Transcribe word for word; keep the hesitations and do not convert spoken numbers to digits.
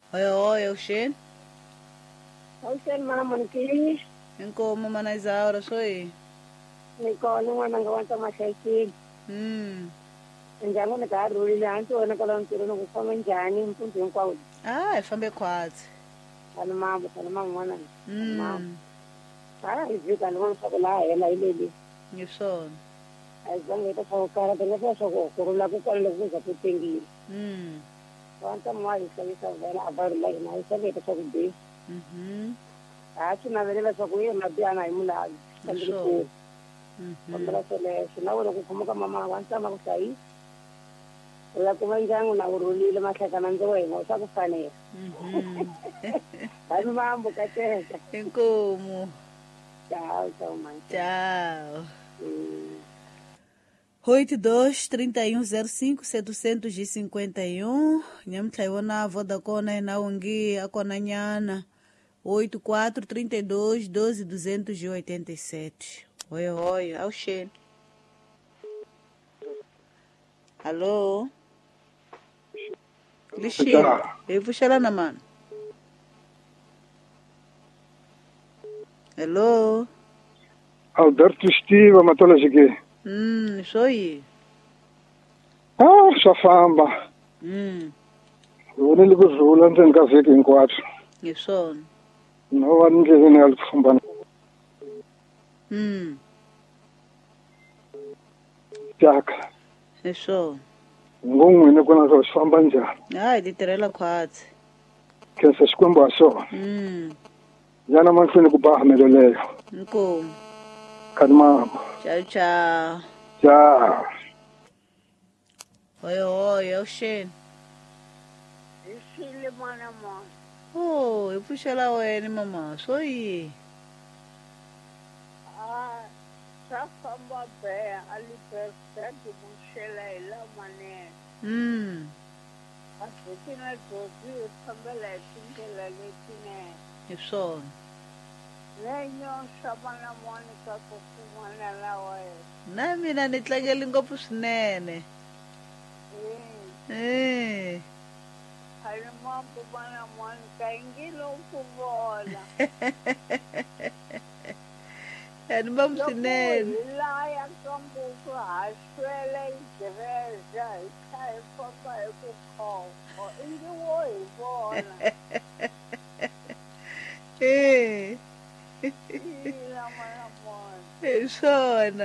Oi, oi, Oxê. Oxê, mana maniki, Inkomo mana Isaura, sou aí. niko nung nang gawan sa masayki. Hum. Andiamo na karuli lang to, nakalang tiro nung pamanjani, punto yung kwawd. Ah, é fambe quase. Ano mamo, ano mamo mana. Hum. Para izi ka naman sa kula, ay na ilili. Isso. Ay bang ito sa ukara, tala sa soko, kurula ko kwa lagu sa putinggi. Hum. Kanta mo ay sa isa, wala abar lai na isa ito sa kundi. Uhum. Acho na verela sa kuya, nabiya na imula. Sandri ko. Uhum. Pambala sa le, sinawa ko kumuka mama, wansa makusay. Wala ko man dyan, nauruli lang sa kanan doon, no, sa kusane. Uhum. Ano mambo ka, te? Inkomo. Tchau, tchau, mãe. Tchau. Hum. oito dois, trinta e um, zero cinco, setecentos e cinquenta e um. Nyamtlaiwana Vodacona na ungi akona nyana. oito quatro, trinta e dois, doze, duzentos e oitenta e sete. Oi, oi, ao Xê. Alô? Lixinho. Eu vou chegar na mano. Alô? Alberto Estiva, matola aqui. Hum, sou aí. Ah, só famba. Hum, Eu nem ligo os rolos, não tem café aqui em quatro. eu sou. Não há ninguém que nem famba. Hum, Jaca. eu sou. Ngungu ine kuna só famba nja. Ah, ele terá quase. Que se escomba só. Hum, Já não mais fui com barra melhor. como? Calma. Tchau, tchau. Já. Oi, oi, é o Xê. Isili mo naman. Oh, eu puxei lá o N, mamãe. Sou aí. Ah, sa famba be, ali perfeito, mong ila mané. Hum, Kasi tinatosi, pambala, tingkala, litine. eu sou. Lenyo, sama na Monica, kukumana lawa eh. Na mina nitlangele ngopfu swinene. Eh, Eh. halimambo bana Monica, ingilo kubola. Ani mambo swinene. Ilaya kambuku, aswele, igreja, ikai papa, ekukoko. Indiwo ibona. Eh. Ila mana Monica. Eu sou, Ana.